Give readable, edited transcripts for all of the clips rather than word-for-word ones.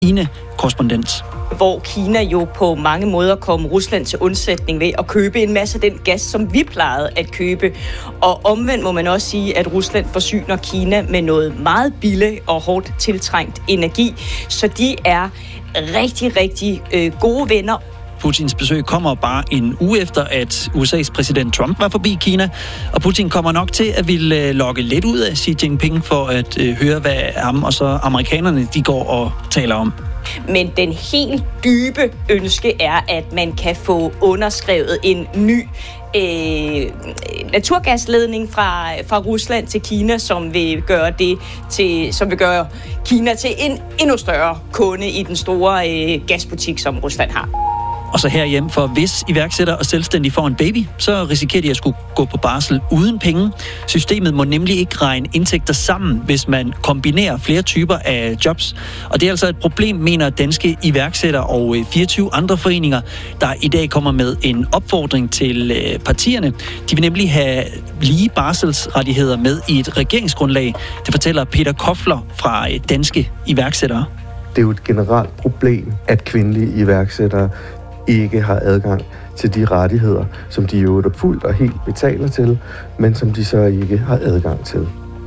Kina-korrespondent. Hvor Kina jo på mange måder kom Rusland til undsætning ved at købe en masse af den gas, som vi plejede at købe. Og omvendt må man også sige, at Rusland forsyner Kina med noget meget billig og hårdt tiltrængt energi. Så de er rigtig, rigtig gode venner. Putins besøg kommer bare en uge efter, at USA's præsident Trump var forbi Kina, og Putin kommer nok til at ville lokke lidt ud af Xi Jinping for at høre, hvad ham og så amerikanerne de går og taler om. Men den helt dybe ønske er, at man kan få underskrevet en ny naturgasledning fra Rusland til Kina, som vil gøre Kina til en endnu større kunde i den store gasbutik, som Rusland har. Og så herhjemme, for hvis iværksætter og selvstændige får en baby, så risikerer de at skulle gå på barsel uden penge. Systemet må nemlig ikke regne indtægter sammen, hvis man kombinerer flere typer af jobs. Og det er altså et problem, mener danske iværksættere og 24 andre foreninger, der i dag kommer med en opfordring til partierne. De vil nemlig have lige barselsrettigheder med i et regeringsgrundlag. Det fortæller Peter Kofler fra Danske Iværksættere. Det er jo et generelt problem, at kvindelige iværksættere ikke har adgang til de rettigheder, som de jo fuldt og helt betaler til, men som de så ikke har adgang til.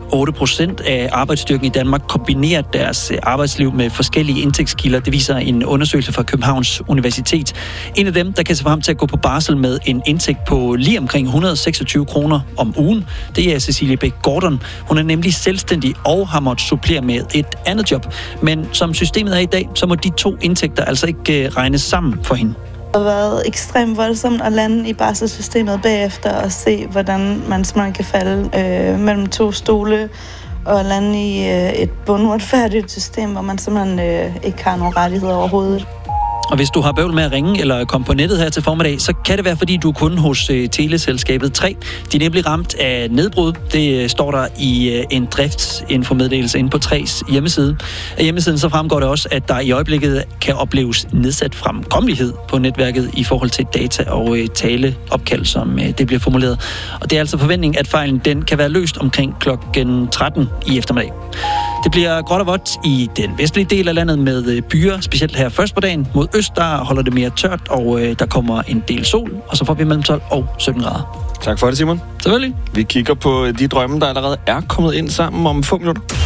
8% af arbejdsstyrken i Danmark kombinerer deres arbejdsliv med forskellige indtægtskilder. Det viser en undersøgelse fra Københavns Universitet. En af dem, der kan se frem til at gå på barsel med en indtægt på lige omkring 126 kroner om ugen, det er Cecilie Bæk Gordon. Hun er nemlig selvstændig og har måttet supplere med et andet job. Men som systemet er i dag, så må de to indtægter altså ikke regnes sammen for hende. Det har været ekstremt voldsomt at lande i barselssystemet bagefter og se, hvordan man simpelthen kan falde mellem to stole og lande i et bunduretfærdigt system, hvor man simpelthen ikke har nogen rettigheder overhovedet. Og hvis du har bøvl med at ringe eller komme på nettet her til formiddag, så kan det være, fordi du er kunde hos teleselskabet 3. De er nemlig ramt af nedbrud. Det står der i en driftsinfomeddelelse inde på 3's hjemmeside. Af hjemmesiden så fremgår det også, at der i øjeblikket kan opleves nedsat fremkommelighed på netværket i forhold til data og taleopkald, som det bliver formuleret. Og det er altså forventningen, at fejlen den kan være løst omkring klokken 13 i eftermiddag. Det bliver gråt og vådt i den vestlige del af landet med byer, specielt her først på dagen. Mod øst, der holder det mere tørt, og der kommer en del sol, og så får vi mellem 12 og 17 grader. Tak for det, Simon. Selvfølgelig. Vi kigger på de drømme, der allerede er kommet ind sammen om få minutter.